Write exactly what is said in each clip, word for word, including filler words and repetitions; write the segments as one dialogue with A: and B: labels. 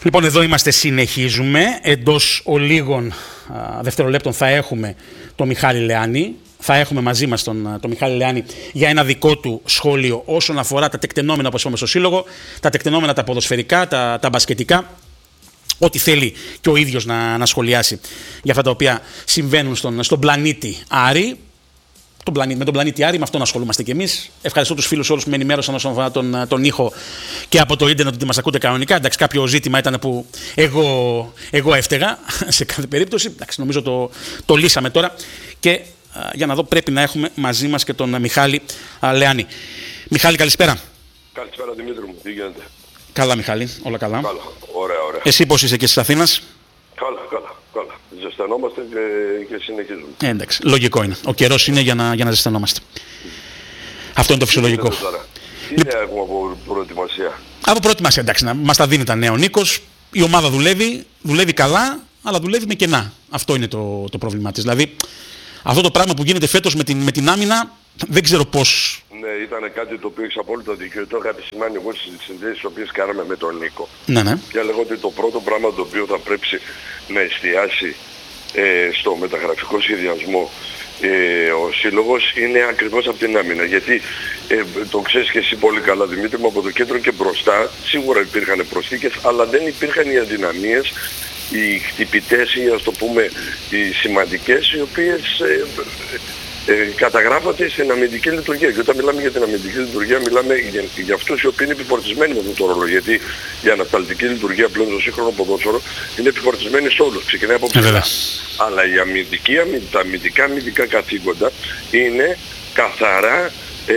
A: Λοιπόν, εδώ είμαστε, συνεχίζουμε. Εντός ολίγων δευτερολέπτων θα έχουμε τον Μιχάλη Λεάνη. Θα έχουμε μαζί μας τον, τον Μιχάλη Λεάνη για ένα δικό του σχόλιο όσον αφορά τα τεκτενόμενα, όπως είπαμε, στο Σύλλογο, τα τεκτενόμενα τα ποδοσφαιρικά, τα, τα μπασκετικά, ό,τι θέλει και ο ίδιος να, να σχολιάσει για αυτά τα οποία συμβαίνουν στον, στον πλανήτη Άρη. Τον πλανήτη, με τον πλανήτη Άρη, με αυτόν ασχολούμαστε κι εμείς. Ευχαριστώ τους φίλους όλους που με ενημέρωσαν όσον αφορά τον, τον ήχο και από το ίντερνετ ότι μας ακούτε κανονικά. Εντάξει, κάποιο ζήτημα ήταν που εγώ, εγώ έφταιγα σε κάθε περίπτωση. Εντάξει, νομίζω το, το λύσαμε τώρα. Και α, για να δω, πρέπει να έχουμε μαζί μας και τον Μιχάλη α, Λεάνη. Μιχάλη, καλησπέρα.
B: Καλησπέρα, Δημήτρη μου. Τι γίνεται?
A: Καλά, Μιχάλη, όλα καλά.
B: Καλά, ωραία, ωραία.
A: Εσύ πώς είσαι και στις Αθήνας?
B: Καλά, καλά, καλά. Ζεσθενόμαστε και, και συνεχίζουμε.
A: Ε, εντάξει, λογικό είναι. Ο καιρός είναι για να, για να ζεσθενόμαστε. Αυτό είναι το φυσιολογικό.
B: Τι νέα έχουμε από προετοιμασία?
A: Από προετοιμασία, εντάξει, να μας τα δίνει τα νέα ο Νίκος. Η ομάδα δουλεύει, δουλεύει καλά, αλλά δουλεύει με κενά. Αυτό είναι το, το πρόβλημά της. Δηλαδή, αυτό το πράγμα που γίνεται φέτος με την, με την άμυνα, δεν ξέρω πώς.
B: Ναι, ήταν κάτι το οποίο έχεις απόλυτο δίκιο. Το είχα επισημάνει εγώ στις συνδέσεις τις οποίες κάναμε με τον Νίκο.
A: Ναι, ναι.
B: Και λέγω ότι το πρώτο πράγμα το οποίο θα πρέπει να εστιάσει ε, στο μεταγραφικό σχεδιασμό ε, ο Σύλλογος είναι ακριβώς από την άμυνα. Γιατί ε, το ξέρεις και εσύ πολύ καλά, Δημήτρη μου, από το κέντρο και μπροστά σίγουρα υπήρχαν προσθήκες, αλλά δεν υπήρχαν οι αδυναμίες, οι χτυπητές ή ας το πούμε οι σημαντικές, οι οποίες ε, ε, καταγράφονται στην αμυντική λειτουργία. Και όταν μιλάμε για την αμυντική λειτουργία, μιλάμε για, για αυτούς οι οποίοι είναι επιφορτισμένοι με αυτό το ρόλο. Γιατί η ανασταλτική λειτουργία πλέον στο σύγχρονο ποδόσφαιρο είναι επιφορτισμένη σε όλους. Ξεκινάει από ψηλά. Αλλά η αμυντική, τα αμυντικά αμυντικά καθήκοντα είναι καθαρά ε,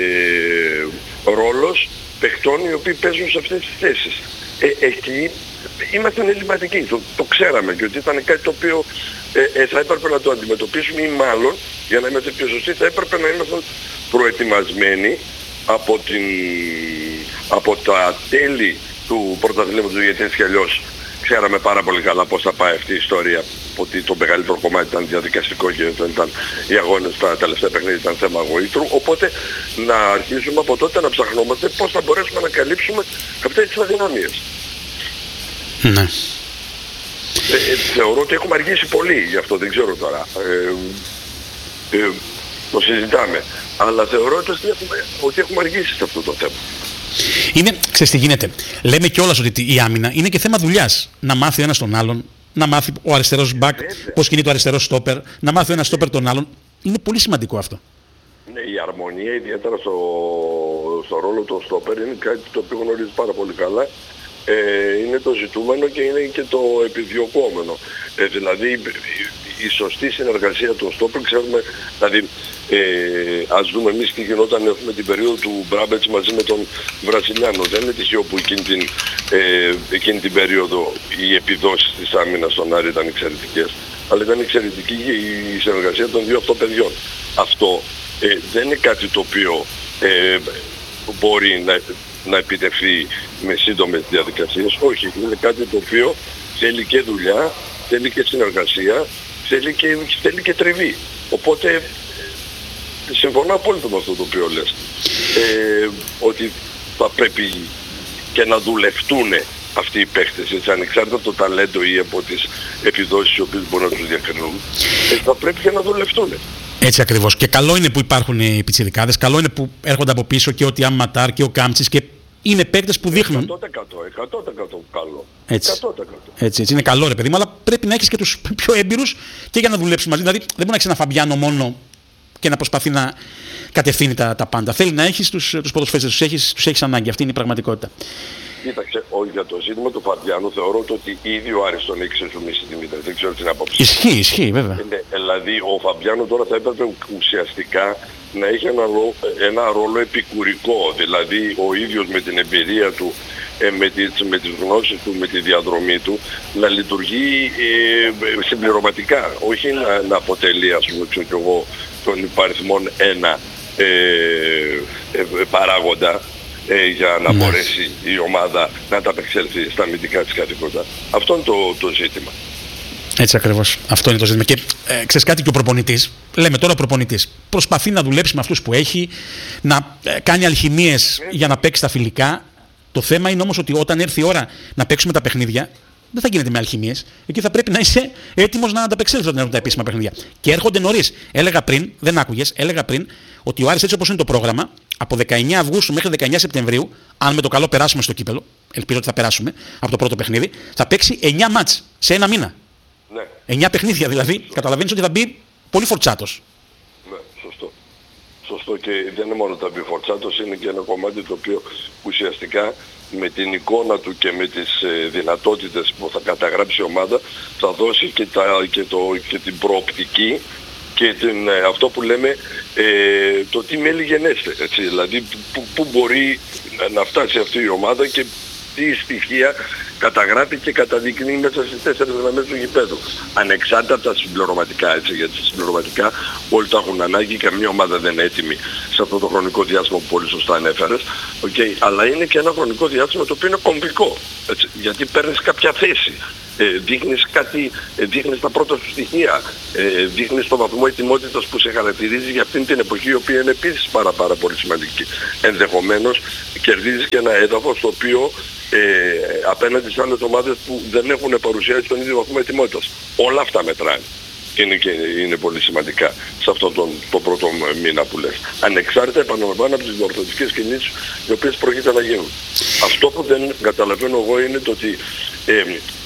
B: ρόλος παιχτών οι οποίοι παίζουν σε αυτές τις θέσεις. Ε, εκεί είμαστε ελληματικοί, το, το ξέραμε και ότι ήταν κάτι το οποίο ε, ε, θα έπρεπε να το αντιμετωπίσουμε ή μάλλον, για να είμαστε πιο σωστοί, θα έπρεπε να είμαστε προετοιμασμένοι από, την, από τα τέλη του πρωταθλήματος, γιατί έτσι κι αλλιώς ξέραμε πάρα πολύ καλά πώς θα πάει αυτή η ιστορία, ότι το μεγαλύτερο κομμάτι ήταν διαδικαστικό και δεν ήταν οι αγώνες, τα τελευταία παιχνίδια ήταν θέμα γοήτρου, οπότε να αρχίσουμε από τότε να ψαχνόμαστε πώς θα μπορέσουμε να καλύψουμε αυτές τις αδυναμίες.
A: Ναι.
B: Ε, ε, θεωρώ ότι έχουμε αργήσει πολύ γι' αυτό, δεν ξέρω τώρα. Ε, ε, το συζητάμε. Αλλά θεωρώ ότι έχουμε, ότι έχουμε αργήσει σε αυτό το θέμα.
A: Είναι, ξέρεις τι γίνεται. Λέμε κιόλας ότι η άμυνα είναι και θέμα δουλειάς. Να μάθει ο ένας τον άλλον, να μάθει ο αριστερός μπακ πώς κινείται ο αριστερός στόπερ, να μάθει ο ένας στόπερ τον άλλον. Είναι πολύ σημαντικό αυτό.
B: Ναι, η αρμονία ιδιαίτερα στο, στο ρόλο του στόπερ είναι κάτι το οποίο γνωρίζει πάρα πολύ καλά. Ε, είναι το ζητούμενο και είναι και το επιδιωκόμενο. Ε, δηλαδή η, η σωστή συνεργασία των στόπερ, ξέρουμε, δηλαδή ε, ας δούμε εμείς τι γινόταν με την περίοδο του Μπράμπετς μαζί με τον Βραζιλιάνο. Δεν είναι τυχαίο που εκείνη την, ε, εκείνη την περίοδο οι επιδόσεις της άμυνας στον Άρη ήταν εξαιρετικές, αλλά ήταν εξαιρετική η συνεργασία των δύο αυτών παιδιών. Αυτό ε, δεν είναι κάτι το οποίο ε, μπορεί να να επιτευχθεί με σύντομες διαδικασίες. Όχι, είναι κάτι το οποίο θέλει και δουλειά, θέλει και συνεργασία, θέλει και, θέλει και τριβή. Οπότε συμφωνώ απόλυτα με αυτό το οποίο λες. Ε, ότι θα πρέπει και να δουλευτούν αυτοί οι παίχτες, έτσι, ανεξάρτητα από το ταλέντο ή από τις επιδόσεις οι οποίες μπορούν να τους διακρινούν, ε, θα πρέπει και να δουλευτούν.
A: Έτσι ακριβώς. Και καλό είναι που υπάρχουν οι πιτσιρικάδες, καλό είναι που έρχονται από πίσω και ο Τιαμματάρ και ο Κάμψης και είναι παίκτες που δείχνουν.
B: εκατό τοις εκατό, εκατό τοις εκατό καλό.
A: Έτσι.
B: εκατό τοις εκατό.
A: Έτσι, έτσι. Είναι καλό ρε παιδί μου, αλλά πρέπει να έχεις και τους πιο έμπειρους και για να δουλέψεις μαζί. Δηλαδή δεν μπορεί να έχεις ένα Φαμπιάνο μόνο και να προσπαθεί να κατευθύνει τα, τα πάντα. Θέλει να έχεις τους, τους ποδοσφαίρες, τους έχεις, τους έχεις ανάγκη. Αυτή είναι η πραγματικότητα.
B: Κοίταξε, για το ζήτημα του Φαμπιάνου θεωρώ ότι ήδη ο Άρης τον έχει ξεζουμίσει, Δημήτρη. Δεν ξέρω την άποψη.
A: Ισχύει, ισχύει βέβαια.
B: Ε, δηλαδή ο Φαμπιάνου τώρα θα έπρεπε ουσιαστικά να έχει ένα, ρο, ένα ρόλο επικουρικό. Δηλαδή ο ίδιος με την εμπειρία του, ε, με, τις, με τις γνώσεις του, με τη διαδρομή του, να λειτουργεί ε, συμπληρωματικά. Όχι να, να αποτελεί, ας πούμε, ξέρω κι εγώ, τον υπαριθμόν ένα ε, ε, παράγοντα. Ε, για να ναι. μπορέσει η ομάδα να ανταπεξέλθει στα αμυντικά της καθήκοντα. Αυτό είναι το, το ζήτημα.
A: Έτσι ακριβώς. Αυτό είναι το ζήτημα. Και ε, ξέρεις κάτι, και ο προπονητής, λέμε τώρα ο προπονητής, προσπαθεί να δουλέψει με αυτούς που έχει, να ε, κάνει αλχημίες ε, για να παίξει τα φιλικά. Το θέμα είναι όμως ότι όταν έρθει η ώρα να παίξουμε τα παιχνίδια, δεν θα γίνεται με αλχημίες. Εκεί θα πρέπει να είσαι έτοιμος να ανταπεξέλθεις όταν έρχονται τα επίσημα παιχνίδια. Και έρχονται νωρίς. Έλεγα πριν, δεν άκουγες, έλεγα πριν ότι ο Άρης, έτσι όπως είναι το πρόγραμμα, από δεκαεννέα Αυγούστου μέχρι δεκαεννέα Σεπτεμβρίου, αν με το καλό περάσουμε στο κύπελο, ελπίζω ότι θα περάσουμε από το πρώτο παιχνίδι, θα παίξει εννέα μάτς σε ένα μήνα.
B: Ναι.
A: εννέα παιχνίδια δηλαδή. Καταλαβαίνεις ότι θα μπει πολύ φορτσάτος.
B: Ναι, σωστό. Σωστό, και δεν είναι μόνο τα μπει φορτσάτος, είναι και ένα κομμάτι το οποίο ουσιαστικά με την εικόνα του και με τις ε, δυνατότητες που θα καταγράψει η ομάδα θα δώσει και, τα, και, το, και την προοπτική και την, ε, αυτό που λέμε ε, το τι μέλη γενέστε, έτσι, δηλαδή που, που μπορεί να φτάσει αυτή η ομάδα και τι στοιχεία καταγράφει και καταδεικνύει μέσα στις τέσσερις γραμμές του γηπέδου. Ανεξάρτητα από τα συμπληρωματικά, έτσι, γιατί συμπληρωματικά όλοι τα έχουν ανάγκη, καμία ομάδα δεν είναι έτοιμη σε αυτό το χρονικό διάστημα που πολύ σωστά ανέφερες. Okay. Αλλά είναι και ένα χρονικό διάστημα το οποίο είναι κομβικό, έτσι, γιατί παίρνεις κάποια θέση. Ε, δείχνεις κάτι, ε, δείχνεις τα πρώτα σου στοιχεία, ε, δείχνεις το βαθμό ετοιμότητας που σε χαρακτηρίζει για αυτήν την εποχή, η οποία είναι επίσης πάρα, πάρα πολύ σημαντική. Ενδεχομένως κερδίζεις και ένα έδαφος το οποίο ε, απέναντι σε άλλες ομάδες που δεν έχουν παρουσιάσει τον ίδιο βαθμό ετοιμότητας. Όλα αυτά μετράνε. Είναι, και, είναι πολύ σημαντικά σε αυτό τον, το πρώτο μήνα που λες. Ανεξάρτητα, επαναλαμβάνω, από τις διορθωτικές κινήσεις οι οποίες πρόκειται να γίνουν. Αυτό που δεν καταλαβαίνω εγώ είναι το ότι ε,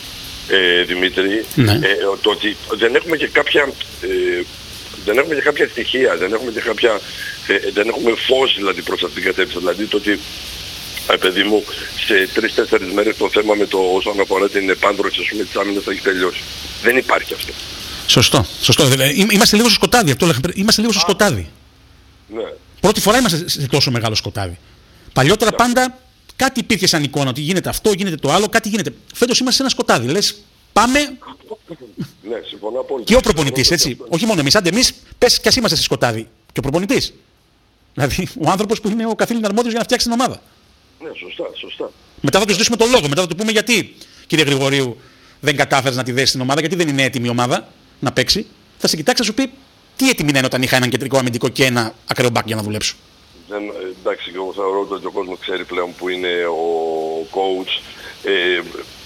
B: Ε, Δημήτρη,
A: ναι.
B: ε, το ότι δεν έχουμε και κάποια ε, δεν έχουμε και κάποια στοιχεία, δεν έχουμε και κάποια ε, δεν έχουμε φως δηλαδή προς αυτήν την κατεύθυνση, δηλαδή το ότι ε, παιδί μου, σε τρεις-τέσσερις μέρες το θέμα με το όσον αφορά την επάντρωση της άμυνας θα έχει τελειώσει. Δεν υπάρχει αυτό.
A: Σωστό, σωστό. Είμαστε λίγο στο σκοτάδι, αυτό λέγαμε, είμαστε λίγο στο σκοτάδι.
B: Ναι.
A: Πρώτη φορά είμαστε σε τόσο μεγάλο σκοτάδι. Παλιότερα yeah. πάντα κάτι υπήρχε σαν εικόνα, ότι γίνεται αυτό, γίνεται το άλλο, κάτι γίνεται. Φέτος είμαστε σε ένα σκοτάδι. Λες, πάμε.
B: Ναι, συμφωνώ απόλυτα.
A: Και ο προπονητής, έτσι. Όχι μόνο εμείς, άντε εμείς, πες κι ας είμαστε σε σκοτάδι. Και ο προπονητής. Δηλαδή, ο άνθρωπος που είναι ο καθήλυνα αρμόδιος για να φτιάξει την ομάδα.
B: Ναι, σωστά, σωστά.
A: Μετά θα του ζητήσουμε τον λόγο, μετά θα του πούμε γιατί, κύριε Γρηγορίου, δεν κατάφερες να τη δέσεις στην ομάδα, γιατί δεν είναι έτοιμη η ομάδα να παίξει. Θα σε κοιτάξει, θα σου πει τι έτοιμη είναι όταν είχα έναν κεντρικό αμυντικό και ένα ακραίο μπακ για να δουλέψω.
B: Δεν, εντάξει, και εγώ θεωρώ ότι ο κόσμος ξέρει πλέον που είναι ο coach, ε,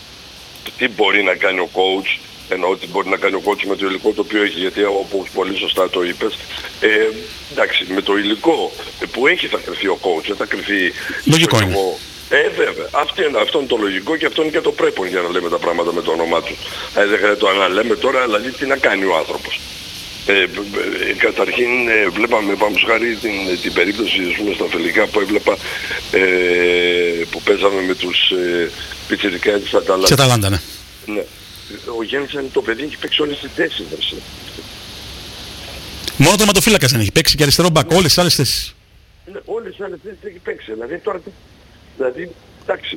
B: τι μπορεί να κάνει ο coach, εννοώ ότι μπορεί να κάνει ο coach με το υλικό το οποίο έχει, γιατί όπως πολύ σωστά το είπες, ε, εντάξει, με το υλικό που έχει θα κρυφεί ο coach, δεν θα κρυφεί...
A: Λογικό είναι.
B: Ε, βέβαια. Αυτό είναι, αυτό είναι το λογικό και αυτό είναι και το πρέπον για να λέμε τα πράγματα με το όνομά του. Ε, δεν χρειάζεται το να λέμε τώρα, δηλαδή τι να κάνει ο άνθρωπος. Ε, ε, καταρχήν ε, βλέπαμε πάμε χάρη την, την περίπτωση πούμε, στα φιλικά που έβλεπα ε, που παίζαμε με τους ε, πιτσιρικάδες της Αταλάντα.
A: Της Αταλάντα, ναι.
B: Ναι. Ο Γιάννης το παιδί έχει παίξει όλες τις θέσεις.
A: Μόνο το ματοφύλακας δεν έχει παίξει και αριστερό μπακ, όλες τις άλλες θέσεις.
B: Ναι, όλες τις άλλες θέσεις έχει παίξει. Δηλαδή τώρα, δηλαδή, εντάξει.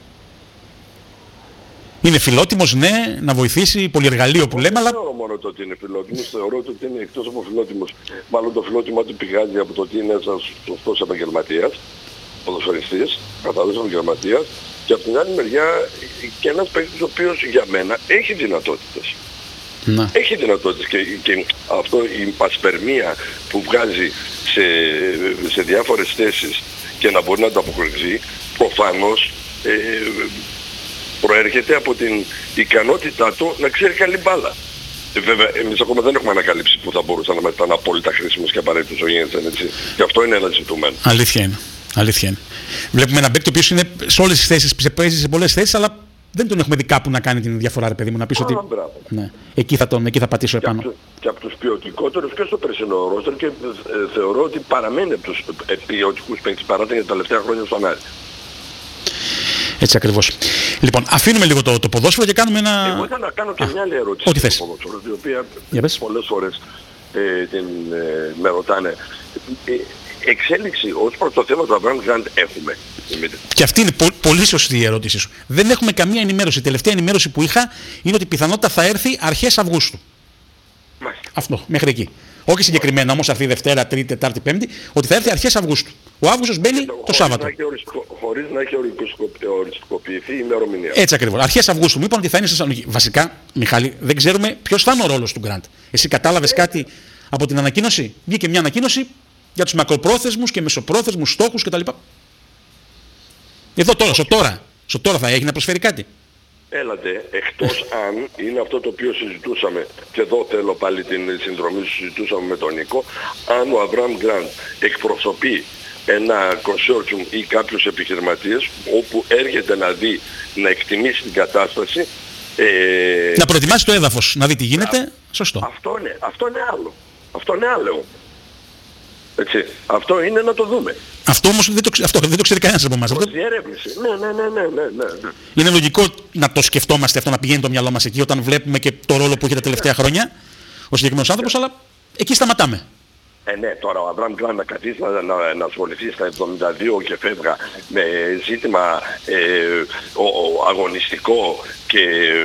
A: Είναι φιλότιμος, ναι, να βοηθήσει, πολυεργαλείο που λέμε, αλλά...
B: Δεν θεωρώ μόνο το ότι είναι φιλότιμος, θεωρώ ότι είναι εκτός από φιλότιμος. Μάλλον το φιλότιμο του πηγάζει από το ότι είναι ένας σωστός επαγγελματίας, ποδοσφαιριστής, καθαρός επαγγελματίας, και από την άλλη μεριά και ένας παίκτης ο οποίος για μένα έχει δυνατότητες.
A: Να.
B: Έχει δυνατότητες και, και αυτό η πασπερμία που βγάζει σε, σε διάφορες θέσεις και να μπορεί να ανταποκριθεί, προφανώς ε, προέρχεται από την ικανότητά του να ξέρει καλή μπάλα. Ε, βέβαια, εμείς ακόμα δεν έχουμε ανακαλύψει που θα μπορούσαν να ήταν απόλυτα χρήσιμος και απαραίτητος ο Γέννησεν, έτσι. Και αυτό είναι ένα ζητούμενο.
A: Αλήθεια είναι. Αλήθεια είναι. Βλέπουμε έναν παίκτη ο οποίος είναι σε όλες τις θέσεις, παίζει σε πολλές θέσεις, αλλά δεν τον έχουμε δει κάπου να κάνει την διαφορά, ρε παιδί μου, να πεις
B: Α,
A: ότι ναι, εκεί, θα τον, εκεί θα πατήσω επάνω.
B: Και, και από τους ποιοτικότερους και στο περσινό ρόστερ και ε, θεωρώ ότι παραμένει από τους ε, ποιοτικούς παίκτες παρά τα τελευταία χρόνια στον Άρη.
A: Έτσι ακριβώς. Λοιπόν, αφήνουμε λίγο το, το ποδόσφαιρο και κάνουμε ένα...
B: Εγώ ήθελα να κάνω και Α, μια άλλη ερώτηση.
A: Ό,τι θες.
B: Ποδόσφαιρο, η οποία πολλές φορές ε, την, ε, με ρωτάνε. Ε, εξέλιξη ως προς το θέμα του Abraham Grant έχουμε.
A: Και αυτή είναι πο, πολύ σωστή η ερώτησή σου. Δεν έχουμε καμία ενημέρωση. Η τελευταία ενημέρωση που είχα είναι ότι πιθανότητα θα έρθει αρχές Αυγούστου.
B: Μάλιστα.
A: Αυτό, μέχρι εκεί. Όχι συγκεκριμένα όμως αυτή η Δευτέρα, Τρίτη, Τετάρτη, Πέμπτη, ότι θα έρθει αρχές Αυγούστου. Ο Αύγουστος μπαίνει το
B: χωρίς
A: Σάββατο.
B: Να οριστικο, χωρίς να έχει οριστικοποιηθεί η ημερομηνία.
A: Έτσι ακριβώς. Αρχές Αυγούστου. Μου είπαν ότι θα είναι σε Θεσσαλονίκη. Βασικά, Μιχάλη, δεν ξέρουμε ποιος θα είναι ο ρόλος του Grant. Εσύ κατάλαβες ε, κάτι από την ανακοίνωση? Βγήκε μια ανακοίνωση για τους μακροπρόθεσμους και μεσοπρόθεσμους στόχους κτλ. Εδώ τώρα, στο τώρα. Στο τώρα θα έχει να προσφέρει κάτι.
B: Έλατε, εκτός αν είναι αυτό το οποίο συζητούσαμε, και εδώ θέλω πάλι την συνδρομή που συζητούσαμε με τον Νίκο, αν ο Αβραάμ Γκραντ εκπροσωπεί ένα consortium ή κάποιους επιχειρηματίες όπου έρχεται να δει, να εκτιμήσει την κατάσταση. Ε...
A: Να προετοιμάσει το έδαφος, να δει τι γίνεται,
B: Α,
A: σωστό.
B: Αυτό είναι, αυτό είναι άλλο. Αυτό είναι άλλο. Έτσι. Αυτό είναι να το δούμε.
A: Αυτό όμως δεν το, αυτό, δεν το ξέρει κανένας από εμάς.
B: Αυτό... Διερεύνηση. Ναι, ναι, ναι, ναι, ναι, ναι.
A: Είναι λογικό να το σκεφτόμαστε αυτό, να πηγαίνει το μυαλό μας εκεί όταν βλέπουμε και το ρόλο που έχει τα τελευταία χρόνια ο συγκεκριμένος άνθρωπος, αλλά εκεί σταματάμε.
B: Ε, ναι, τώρα ο Αβραάμ Γκραντ να καθίσει να, να, να ασχοληθεί στα εβδομήντα δύο και φεύγα με ζήτημα ε, ο, ο, αγωνιστικό και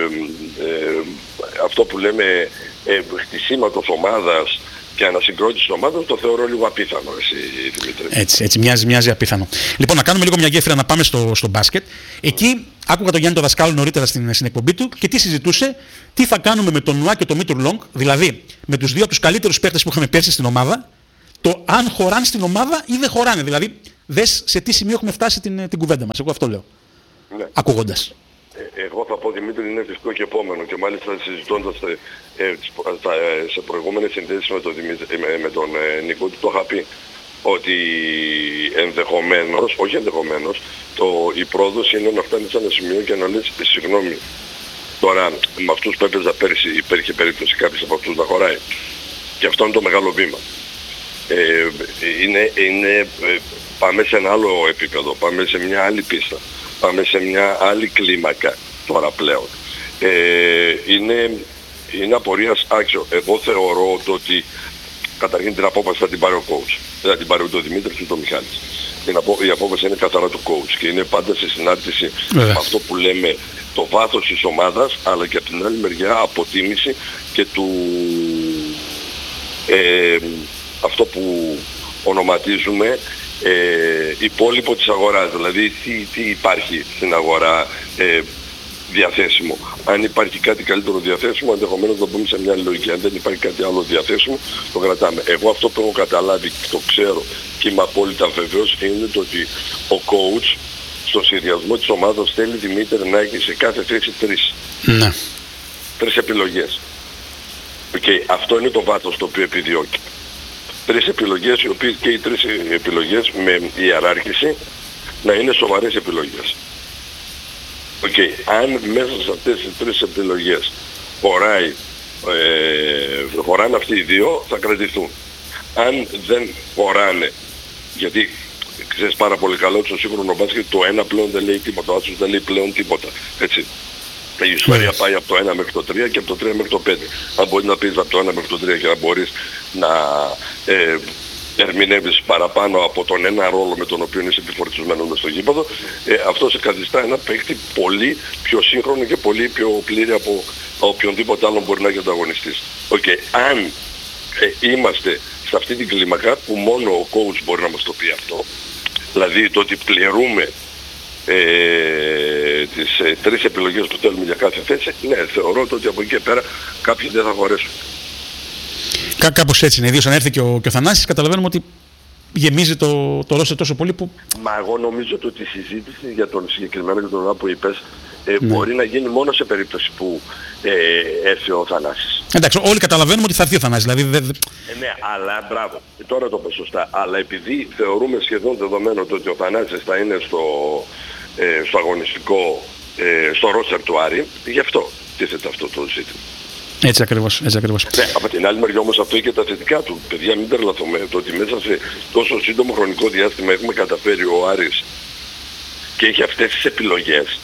B: ε, αυτό που λέμε ε, χτισήματος ομάδας και ανασυγκρότηση της ομάδας, το θεωρώ λίγο απίθανο, εσύ, Δημήτρη.
A: Έτσι, έτσι μοιάζει, μοιάζει απίθανο. Λοιπόν, να κάνουμε λίγο μια γέφυρα να πάμε στο, στο μπάσκετ. Εκεί άκουγα τον Γιάννη τον δασκάλο νωρίτερα στην, στην εκπομπή του και τι συζητούσε, τι θα κάνουμε με τον Νουά και τον Μίτουρ Λόγκ, δηλαδή με τους δύο από τους καλύτερους παίκτες που είχαμε πέρσι στην ομάδα, το αν χωράνε στην ομάδα ή δεν χωράνε. Δηλαδή, δες σε τι σημείο έχουμε φτάσει την, την κουβέντα μας. Εγώ αυτό λέω. Ναι. Ακούγοντας.
B: Εγώ θα πω, Δημήτρη, είναι φυσικό και επόμενο και μάλιστα συζητώντας ε, ε, σε προηγούμενες συνδέσεις με τον, με, με τον ε, Νικό του το είχα πει ότι ενδεχομένως, όχι ενδεχομένως, το, η πρόοδος είναι να φτάνει σε ένα σημείο και να λες συγγνώμη. Τώρα με αυτούς που έπαιζα πέρσι υπήρχε περίπτωση κάποιος από αυτούς να χωράει. Και αυτό είναι το μεγάλο βήμα. Ε, είναι, είναι, ε, πάμε σε ένα άλλο επίπεδο, πάμε σε μια άλλη πίστα. Πάμε σε μια άλλη κλίμακα τώρα πλέον. Ε, είναι, είναι απορίας άξιο. Εγώ θεωρώ ότι καταρχήν την απόφαση θα την πάρει ο coach. Δεν θα την πάρει ούτε ο Δημήτρης ούτε ο Μιχάλης. Την απο, η απόφαση είναι καθαρά του coach και είναι πάντα σε συνάρτηση με αυτό που λέμε το βάθος της ομάδας, αλλά και από την άλλη μεριά αποτίμηση και του ε, αυτό που ονοματίζουμε Ε, υπόλοιπο της αγοράς, δηλαδή τι, τι υπάρχει στην αγορά ε, διαθέσιμο. Αν υπάρχει κάτι καλύτερο διαθέσιμο, ενδεχομένως να μπούμε σε μια άλλη λογική. Αν δεν υπάρχει κάτι άλλο διαθέσιμο, το κρατάμε. Εγώ αυτό που έχω καταλάβει και το ξέρω και είμαι απόλυτα βεβαίως είναι το ότι ο coach στο σχεδιασμό της ομάδας θέλει, Δημήτρη, να έχει σε κάθε θέση τρεις.
A: Ναι.
B: Τρεις επιλογές. Okay. Αυτό είναι το βάθος το οποίο επιδιώκει. Τρεις επιλογές, οι οποίες και οι τρεις επιλογές με ιεράρχηση να είναι σοβαρές επιλογές. Okay. Αν μέσα σε αυτές τις τρεις επιλογές χωράει, ε, χωράνε αυτοί οι δύο, θα κρατηθούν. Αν δεν χωράνε, γιατί ξέρεις πάρα πολύ καλά ότι στο σύγχρονο μπάσκετ το ένα πλέον δεν λέει τίποτα, ο άλλος δεν λέει πλέον τίποτα. Έτσι. Η ιστορία yeah. πάει από το ένα μέχρι το τρία και από το τρία μέχρι το πέντε. Αν μπορείς να πεις από το ένα μέχρι το τρία και να μπορείς να ε, ερμηνεύεις παραπάνω από τον ένα ρόλο με τον οποίο είσαι επιφορτισμένος μες στο γήπεδο, ε, αυτό σε καθιστά ένα παίκτη πολύ πιο σύγχρονο και πολύ πιο πλήρη από οποιονδήποτε άλλον μπορεί να έχει ανταγωνιστής. Okay. Αν ε, είμαστε σε αυτή την κλίμακα που μόνο ο coach μπορεί να μας το πει αυτό, δηλαδή το ότι πληρούμε Ε, τις ε, τρεις επιλογές που θέλουμε για κάθε θέση, ναι, θεωρώ ότι από εκεί και πέρα κάποιοι δεν θα χωρέσουν.
A: Κά, κάπως έτσι είναι. Ιδίως αν έρθει και ο, και ο Θανάσης, καταλαβαίνουμε ότι γεμίζει το, το ρόστερ τόσο πολύ που...
B: Μα εγώ νομίζω ότι η συζήτηση για τον συγκεκριμένο και τον άλλο που είπες ε, ναι. μπορεί να γίνει μόνο σε περίπτωση που ε, έρθει ο Θανάσης.
A: Εντάξει, όλοι καταλαβαίνουμε ότι θα έρθει ο Θανάσης. Δηλαδή, δε, δε...
B: Ε, ναι, αλλά μπράβο. Τώρα το πω σωστά. Αλλά επειδή θεωρούμε σχεδόν δεδομένο το ότι ο Θανάσης θα είναι στο, ε, στο αγωνιστικό, ε, στο ρόστερ του Άρη, γι' αυτό τίθεται αυτό το ζήτημα.
A: Έτσι ακριβώς, έτσι ακριβώς.
B: Ναι, από την άλλη μεριά όμως αυτό έχει και τα θετικά του. Παιδιά, μην τρελαθούμε, το ότι μέσα σε τόσο σύντομο χρονικό διάστημα έχουμε καταφέρει ο Άρης και έχει αυτές τις επιλογές.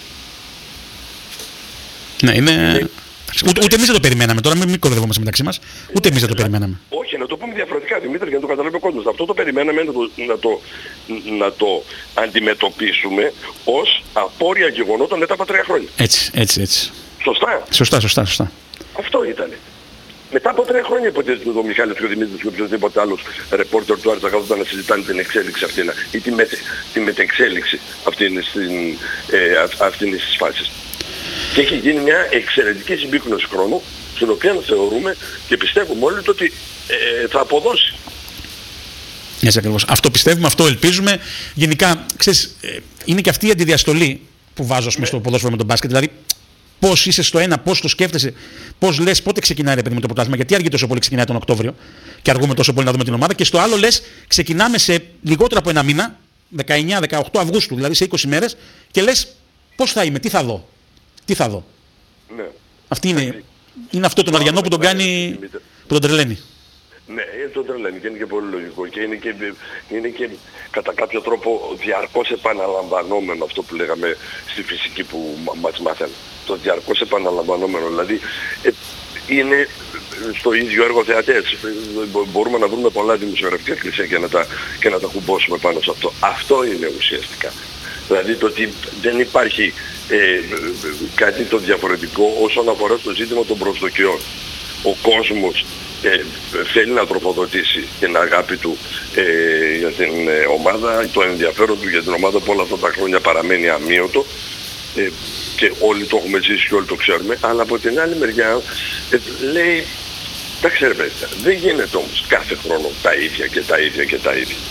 A: Ναι, είναι... είναι... Ούτε, ούτε εμείς δεν το περιμέναμε τώρα, μην, μην κορδευόμαστε μεταξύ μας. Ούτε εμείς δεν το περιμέναμε.
B: Όχι, να το πούμε διαφορετικά, Δημήτρη, για να το καταλάβει ο κόσμος. Αυτό το περιμέναμε να το, να το, να το αντιμετωπίσουμε ως απόρρια γεγονότων μετά από τρία χρόνια.
A: Έτσι, έτσι, έτσι.
B: Σωστά.
A: Σωστά, σωστά, σωστά.
B: Αυτό ήταν. Μετά από τρία χρόνια υποτίθεται ο Μιχάλης και ο Δημήτρης και οποιοδήποτε άλλος ρεπόρτερ του Άρη θα καθόταν να συζητάνε την εξέλιξη αυτή ή τη, μετε, τη μετεξέλιξη αυτήν στην, ε, αυτήν στις φάσεις. Και έχει γίνει μια εξαιρετική συμπίκνωση χρόνου, στην οποία θεωρούμε και πιστεύουμε όλοι ότι ε, θα αποδώσει.
A: Έτσι ακριβώς. Αυτό πιστεύουμε, αυτό ελπίζουμε. Γενικά, ξέρεις, είναι και αυτή η αντιδιαστολή που βάζω ναι. στο ποδόσφαιρο με τον μπάσκετ. Δηλαδή, πώς είσαι στο ένα, πώς το σκέφτεσαι, πώς λες, πότε ξεκινάει ρε παιδί με το πρωτάθλημα. Γιατί αργεί τόσο πολύ, ξεκινάει τον Οκτώβριο και αργούμε τόσο πολύ να δούμε την ομάδα. Και στο άλλο λες, ξεκινάμε σε λιγότερο από ένα μήνα, δεκαεννιά δεκαοκτώ Αυγούστου, δηλαδή σε είκοσι μέρες, και λες πώς θα είμαι, τι θα δω. Τι θα δω.
B: Ναι.
A: Αυτή είναι, είναι αυτό τον Αριανό που τον κάνει, που τον τρελαίνει.
B: Ναι, τον τρελαίνει και είναι και πολύ λογικό και είναι και, είναι και κατά κάποιο τρόπο διαρκώς επαναλαμβανόμενο αυτό που λέγαμε στη φυσική που μας μάθανε. Το διαρκώς επαναλαμβανόμενο, δηλαδή ε, είναι στο ίδιο έργο θεατές. Μπορούμε να βρούμε πολλά δημοσιογραφικά κλισέ και να τα, και να τα κουμπώσουμε πάνω σε αυτό. Αυτό είναι ουσιαστικά. Δηλαδή το ότι δεν υπάρχει ε, κάτι το διαφορετικό όσον αφορά στο ζήτημα των προσδοκιών. Ο κόσμος ε, θέλει να τροφοδοτήσει την αγάπη του ε, για την ε, ομάδα, το ενδιαφέρον του για την ομάδα που όλα αυτά τα χρόνια παραμένει αμύωτο ε, και όλοι το έχουμε ζήσει και όλοι το ξέρουμε, αλλά από την άλλη μεριά ε, λέει, εντάξει ρε παιδιά, δεν γίνεται όμως κάθε χρόνο τα ίδια και τα ίδια και τα ίδια.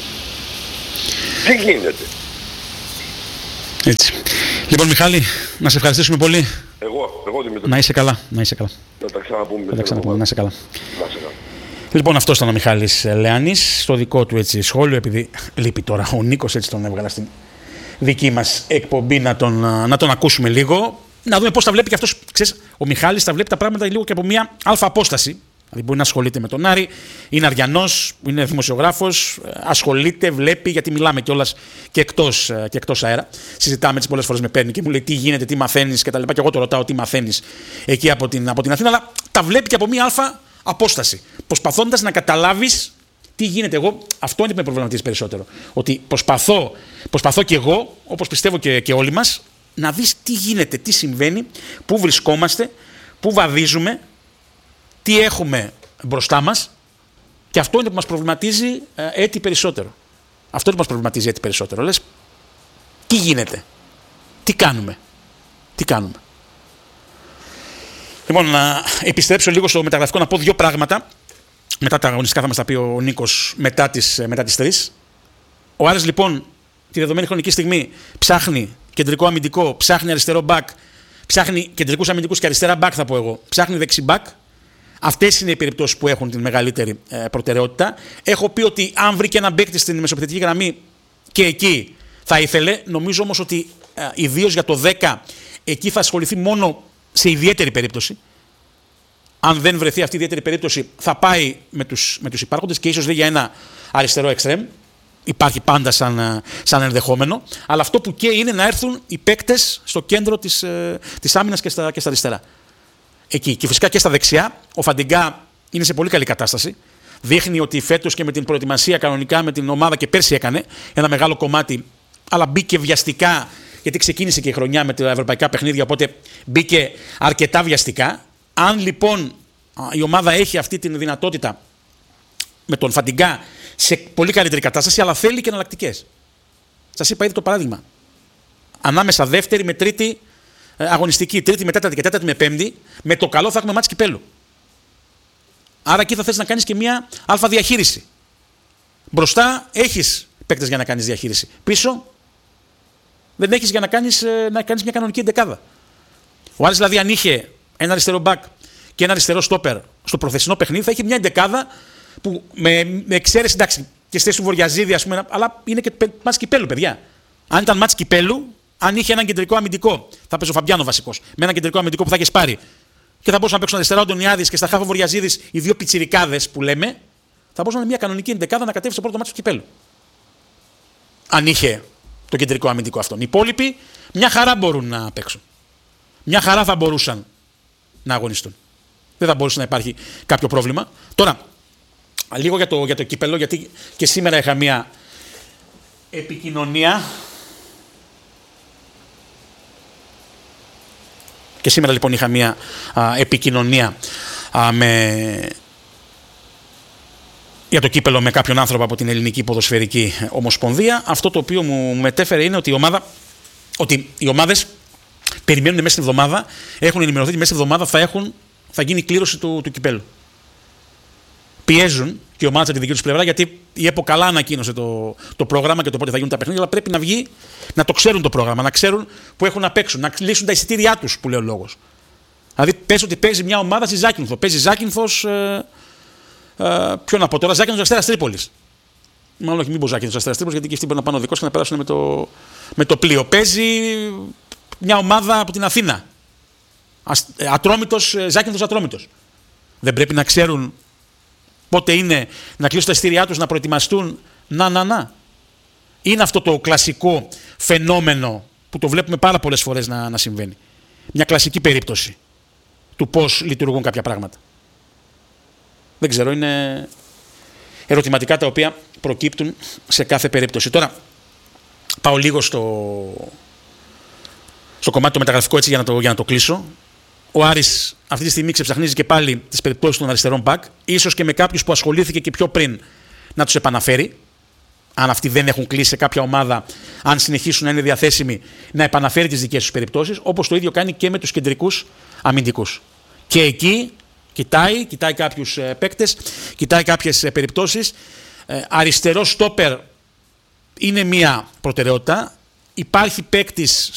B: Δεν γίνεται.
A: Έτσι. Λοιπόν, Μιχάλη, να σε ευχαριστήσουμε πολύ.
B: Εγώ, εγώ Δημήτρη.
A: Να είσαι καλά, να είσαι καλά.
B: Να τα ξαναπούμε.
A: Να τα ξαναπούμε, να είσαι καλά.
B: Να είσαι καλά.
A: Λοιπόν, αυτό ήταν ο Μιχάλης Λεάνης, στο δικό του έτσι, σχόλιο, επειδή λείπει τώρα ο Νίκος, έτσι τον έβγαλα στην δική μας εκπομπή, να τον, να τον ακούσουμε λίγο. Να δούμε πώς τα βλέπει και αυτός, ξέρεις, ο Μιχάλης τα βλέπει τα πράγματα λίγο και από μια αλφα απόσταση. Δηλαδή μπορεί να ασχολείται με τον Άρη, είναι Αριανός, είναι δημοσιογράφος, ασχολείται, βλέπει, γιατί μιλάμε κιόλας και εκτός, και εκτός αέρα. Συζητάμε έτσι πολλές φορές, με παίρνει και μου λέει τι γίνεται, τι μαθαίνεις κτλ. Και, και εγώ το ρωτάω τι μαθαίνεις εκεί από την, από την Αθήνα, αλλά τα βλέπει και από μια αλφα απόσταση. Προσπαθώντας να καταλάβεις τι γίνεται. Εγώ, αυτό είναι που με προβληματίζει περισσότερο. Ότι προσπαθώ, προσπαθώ κι εγώ, όπως πιστεύω και, και όλοι μας, να δεις τι γίνεται, τι συμβαίνει, πού βρισκόμαστε, πού βαδίζουμε. Τι έχουμε μπροστά μας, και αυτό είναι που μας προβληματίζει ε, έτσι περισσότερο. Αυτό είναι που μας προβληματίζει έτσι περισσότερο. Λες, τι γίνεται, τι κάνουμε, τι κάνουμε. Λοιπόν, να επιστρέψω λίγο στο μεταγραφικό, να πω δύο πράγματα. Μετά τα αγωνιστικά θα μας τα πει ο Νίκος μετά τις, μετά τις τρεις. Ο Άρης λοιπόν τη δεδομένη χρονική στιγμή ψάχνει κεντρικό αμυντικό, ψάχνει αριστερό μπακ, ψάχνει κεντρικούς αμυντικούς και αριστερά μπακ θα πω εγώ, ψάχνει δεξί μπακ. Αυτές είναι οι περιπτώσεις που έχουν την μεγαλύτερη ε, προτεραιότητα. Έχω πει ότι αν βρει και έναν παίκτη στην μεσοπιθετική γραμμή και εκεί θα ήθελε. Νομίζω όμως ότι ε, ιδίως για το δέκα εκεί θα ασχοληθεί μόνο σε ιδιαίτερη περίπτωση. Αν δεν βρεθεί αυτή η ιδιαίτερη περίπτωση θα πάει με τους, με τους υπάρχοντες και ίσως δεν για ένα αριστερό εξτρέμ. Υπάρχει πάντα σαν, σαν ενδεχόμενο. Αλλά αυτό που καίει είναι να έρθουν οι παίκτες στο κέντρο της, ε, της άμυνας και στα, και στα αριστερά. Εκεί. Και φυσικά και στα δεξιά, ο Φαντιγκά είναι σε πολύ καλή κατάσταση. Δείχνει ότι φέτος και με την προετοιμασία κανονικά με την ομάδα και πέρσι έκανε ένα μεγάλο κομμάτι, αλλά μπήκε βιαστικά, γιατί ξεκίνησε και η χρονιά με τα ευρωπαϊκά παιχνίδια, οπότε μπήκε αρκετά βιαστικά. Αν λοιπόν η ομάδα έχει αυτή τη δυνατότητα με τον Φαντιγκά σε πολύ καλύτερη κατάσταση, αλλά θέλει και εναλλακτικές. Σας είπα ήδη το παράδειγμα. Ανάμεσα δεύτερη με τρίτη αγωνιστική, τρίτη με τέταρτη και τέταρτη με πέμπτη, με το καλό θα έχουμε μάτς κυπέλου. Άρα εκεί θα θες να κάνεις και μια αλφα διαχείριση. Μπροστά έχεις παίκτες για να κάνεις διαχείριση. Πίσω δεν έχεις για να κάνεις, να κάνεις μια κανονική εντεκάδα. Ο Άρης δηλαδή αν είχε ένα αριστερό μπακ και ένα αριστερό στόπερ στο προθεσινό παιχνίδι, θα είχε μια εντεκάδα που με, με εξαίρεση, εντάξει, και στη θέση του Βορειαζίδη, ας πούμε, αλλά είναι και μάτς κυπέλου, παιδιά. Αν ήταν μάτς κυπέλου, αν είχε έναν κεντρικό αμυντικό, θα παίζει ο Φαμπιάνο βασικός, με έναν κεντρικό αμυντικό που θα έχει πάρει και θα μπορούσαν να παίξουν αριστερά ο Ντονιάδης και στα χάφο Βορειαζίδης οι δύο πιτσιρικάδες που λέμε, θα μπορούσαν μια κανονική εντεκάδα να κατέβει στο πρώτο μάτι του κυπέλου. Αν είχε το κεντρικό αμυντικό αυτόν. Οι υπόλοιποι μια χαρά μπορούν να παίξουν. Μια χαρά θα μπορούσαν να αγωνιστούν. Δεν θα μπορούσε να υπάρχει κάποιο πρόβλημα. Τώρα, λίγο για το, για το κύπελο, γιατί και σήμερα είχα μια επικοινωνία. Και σήμερα λοιπόν είχα μια α, επικοινωνία α, με... για το κύπελο με κάποιον άνθρωπο από την Ελληνική Ποδοσφαιρική Ομοσπονδία. Αυτό το οποίο μου μετέφερε είναι ότι, η ομάδα, ότι οι ομάδες περιμένουν μέσα στην εβδομάδα, έχουν ενημερωθεί ότι μέσα στην εβδομάδα θα, έχουν, θα γίνει η κλήρωση του, του κυπέλου. πιέζουν και η ομάδα από τη δική του πλευρά, γιατί η ΕΠΟ καλά ανακοίνωσε το, το πρόγραμμα και το πότε θα γίνουν τα παιχνίδια, αλλά πρέπει να βγει να το ξέρουν το πρόγραμμα, να ξέρουν που έχουν να παίξουν, να κλείσουν τα εισιτήριά του, που λέει ο λόγος. Δηλαδή, πες ότι παίζει μια ομάδα στη Ζάκυνθο. Παίζει Ζάκυνθος. Ε, ε, ποιο να πω τώρα, Ζάκυνθος Αστέρας Τρίπολης. Μάλλον όχι, μην πω Ζάκυνθος Αστέρας Τρίπολης, γιατί εκεί στην μπορεί να πάνε ο δικός και να περάσουν με το, με το πλοίο. Παίζει μια ομάδα από την Αθήνα. Ατρόμητος, Ζάκυνθος Ατρόμητος. Δεν πρέπει να ξέρουν πότε είναι να κλείσουν τα εισιτήριά τους, να προετοιμαστούν. Να, να, να. Είναι αυτό το κλασικό φαινόμενο που το βλέπουμε πάρα πολλές φορές να, να συμβαίνει. Μια κλασική περίπτωση του πώς λειτουργούν κάποια πράγματα. Δεν ξέρω, είναι ερωτηματικά τα οποία προκύπτουν σε κάθε περίπτωση. Τώρα πάω λίγο στο, στο κομμάτι το μεταγραφικό, έτσι, για να το, για να το κλείσω. Ο Άρης αυτή τη στιγμή ξεψαχνίζει και πάλι τις περιπτώσεις των αριστερών μπακ, ίσως και με κάποιους που ασχολήθηκε και πιο πριν να τους επαναφέρει. Αν αυτοί δεν έχουν κλείσει σε κάποια ομάδα, αν συνεχίσουν να είναι διαθέσιμοι, να επαναφέρει τις δικές τους περιπτώσεις, όπως το ίδιο κάνει και με τους κεντρικούς αμυντικούς. Και εκεί κοιτάει, κοιτάει κάποιους ε, παίκτες, κοιτάει κάποιες ε, περιπτώσεις. Ε, αριστερό στόπερ είναι μία προτεραιότητα. Υπάρχει παίκτης